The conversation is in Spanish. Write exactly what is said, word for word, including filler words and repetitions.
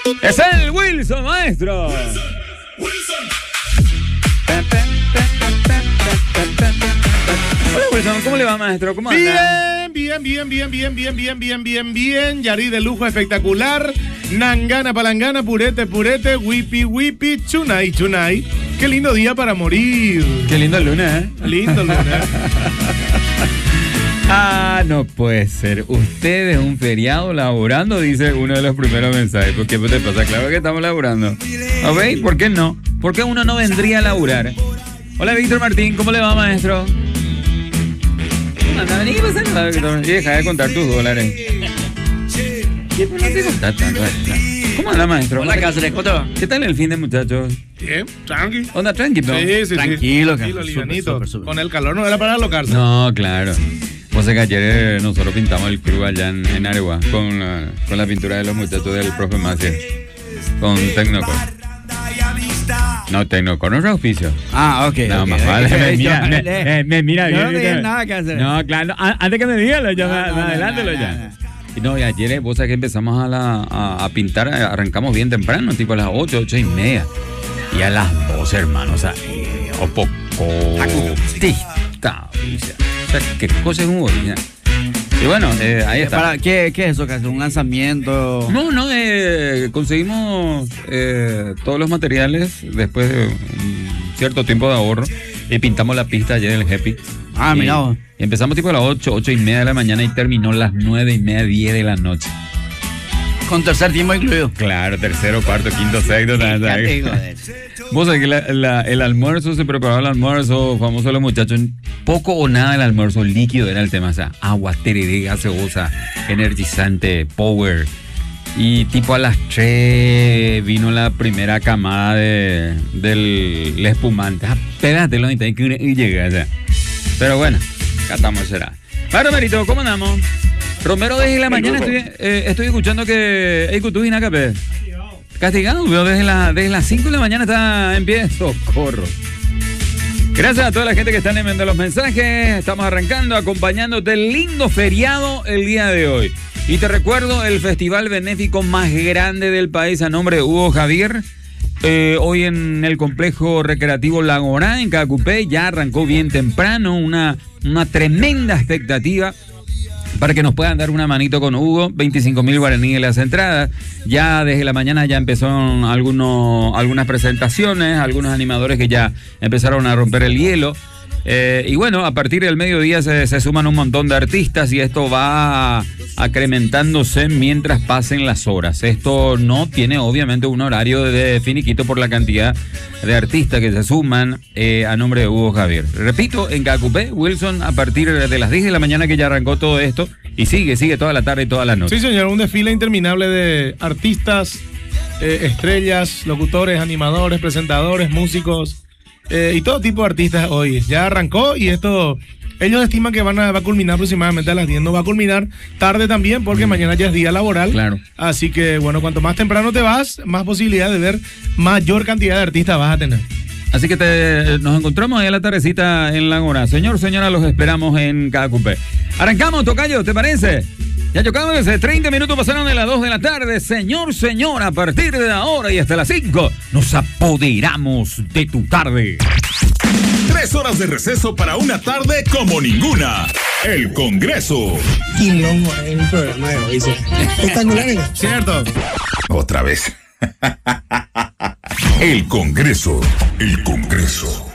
Es el Wilson, maestro. Hola Wilson, ¿cómo le va, maestro? ¿Cómo anda? Bien, bien, bien, bien, bien, bien, bien, bien, bien. Yari de lujo espectacular. Nangana, palangana, purete, purete, wipi, wipi, chunay, chunay. Qué lindo día para morir. Qué lindo el lunes, ¿eh? Lindo lunes. Ah, no puede ser. Usted es un feriado laborando, dice uno de los primeros mensajes. ¿Por qué te pasa? Claro que estamos laborando. ¿Ok? ¿Por qué no? ¿Por qué uno no vendría a laburar? Hola, Víctor Martín. ¿Cómo le va, maestro? Anda, vení, ¿qué pasa? Y deja de contar tus dólares. ¿Qué no te contar tanto? ¿Cómo anda, maestro? Hola, Cáceres, ¿cómo te va? ¿Qué tal el fin de, muchachos? Bien, tranqui. ¿Onda, tranqui, no? Sí, sí, Tranquilo, sí. Tranquilo, livianito. Súper, súper. Con el calor no era para alocarse. No, claro. Pues que ayer eh, nosotros pintamos el club allá en, en Areguá con la, con la pintura de los muchachos del profe Macia. Con Tecnocor. No, Tecnocor no es auspicio. Ah, ok. No, okay, más okay, vale. okay, Me mira, yo- me, le- me, me mira yo bien. no yo tenía te- nada que hacer. No, claro. a- Antes que me dígalo, ya No, me, no, me no, adelántelo no, ya. no, no. Y no, y ayer, eh, vos sabés que empezamos a, la, a, a pintar, eh, arrancamos bien temprano, tipo a las ocho, ocho y media. Y a las doce, hermano, o sea, eh, o poco. Tista, o sea, qué cosa es un bolilla. Y bueno, eh, ahí está. Para, ¿qué, ¿Qué es eso, Cáceres? ¿Un lanzamiento? No, no, eh, conseguimos eh, todos los materiales después de un cierto tiempo de ahorro y pintamos la pista ayer en el Happy. Ah, Y- mira vos. y empezamos tipo a las ocho, ocho y media de la mañana y terminó a las nueve y media, diez de la noche. Con tercer tiempo incluido. Claro, tercero, cuarto, quinto, sexto. tal, tal. Fíjate, joder. Vos sabés que la- la- el almuerzo, se preparaba el almuerzo, famoso los muchachos, poco o nada del almuerzo, líquido era el tema, o sea, agua, tereré, gaseosa, energizante, power. Y tipo a las tres vino la primera camada de, del espumante. Ah, pégate lo y llega, o sea. Pero bueno, catamos será. Bueno, Merito, ¿cómo andamos? Romero, desde la mañana estoy, eh, estoy escuchando que hay Cutú y Nacape. Castigado, pero desde, la, desde las cinco de la mañana está en pie. Socorro. Gracias a toda la gente que está enviando los mensajes. Estamos arrancando, acompañándote el lindo feriado el día de hoy. Y te recuerdo el festival benéfico más grande del país a nombre de Hugo Javier. Eh, hoy en el complejo recreativo Lagorá, en Cacupé, ya arrancó bien temprano. Una, una tremenda expectativa para que nos puedan dar una manito con Hugo. veinticinco mil guaraníes las entradas. Ya desde la mañana ya empezaron algunos, algunas presentaciones, algunos animadores que ya empezaron a romper el hielo. Eh, y bueno, a partir del mediodía se, se suman un montón de artistas y esto va acrementándose mientras pasen las horas. Esto no tiene obviamente un horario de finiquito por la cantidad de artistas que se suman eh, a nombre de Hugo Javier. Repito, en Cacupé, Wilson, a partir de las diez de la mañana que ya arrancó todo esto y sigue, sigue toda la tarde y toda la noche. Sí, señor, un desfile interminable de artistas, eh, estrellas, locutores, animadores, presentadores, músicos eh, y todo tipo de artistas hoy. Ya arrancó y esto, ellos estiman que van a, va a culminar aproximadamente a las diez. No va a culminar tarde también porque mm. mañana ya es día laboral. Claro. Así que, bueno, cuanto más temprano te vas, más posibilidad de ver mayor cantidad de artistas vas a tener. Así que te, nos encontramos ahí a la tardecita en Laguna. Señor, señora, los esperamos en Cacupé. Arrancamos, tocayo, ¿te parece? Ya chocamos, treinta minutos pasaron de las dos de la tarde. Señor, señora, a partir de ahora y hasta las cinco, nos apoderamos de tu tarde. Tres horas de receso para una tarde como ninguna. El Congreso. Quilombo en el programa de hoy. Espectacular. ¿Cierto? Otra vez. El Congreso. El Congreso.